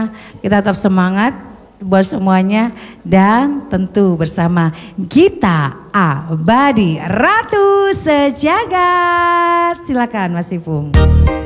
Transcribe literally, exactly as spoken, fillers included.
pokoknya kita tetap semangat buat semuanya dan tentu bersama Gita Abadi Ratu Sejagat. Silakan Mas Ipung.